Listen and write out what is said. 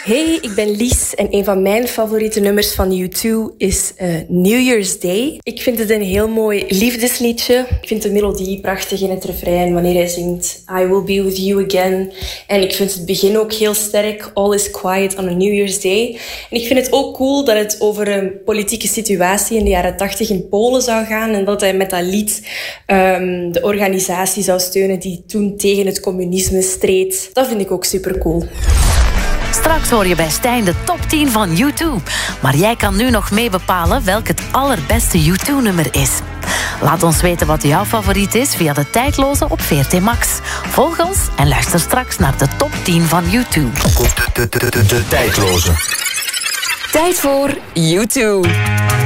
Hey, ik ben Lies en een van mijn favoriete nummers van U2 is New Year's Day. Ik vind het een heel mooi liefdesliedje. Ik vind de melodie prachtig in het refrein wanneer hij zingt I will be with you again. En ik vind het begin ook heel sterk. All is quiet on a New Year's Day. En ik vind het ook cool dat het over een politieke situatie in de jaren 80 in Polen zou gaan. En dat hij met dat lied de organisatie zou steunen die toen tegen het communisme streed. Dat vind ik ook super cool. Straks hoor je bij Stijn de top 10 van U2. Maar jij kan nu nog mee bepalen welk het allerbeste U2-nummer is. Laat ons weten wat jouw favoriet is via de tijdloze op VRT Max. Volg ons en luister straks naar de top 10 van U2. De tijdloze. Tijd voor U2.